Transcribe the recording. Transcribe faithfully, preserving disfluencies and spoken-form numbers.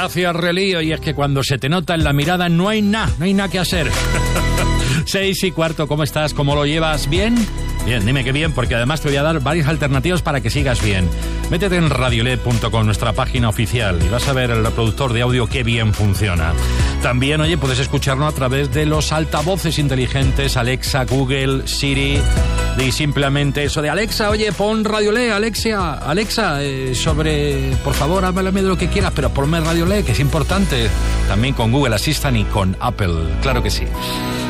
Gracias, Relío. Y es que cuando se te nota en la mirada no hay nada, no hay nada que hacer. Seis y cuarto, ¿cómo estás? ¿Cómo lo llevas? ¿Bien? Bien, dime que bien, porque además te voy a dar varias alternativas para que sigas bien. Métete en radioled punto com, nuestra página oficial, y vas a ver el reproductor de audio que bien funciona. También, oye, puedes escucharlo a través de los altavoces inteligentes Alexa, Google, Siri, y simplemente eso de Alexa, oye, pon Radioled, Alexia, Alexa, eh, sobre, por favor, háblame de lo que quieras, pero ponme Radioled, que es importante. También con Google Assistant y con Apple, claro que sí.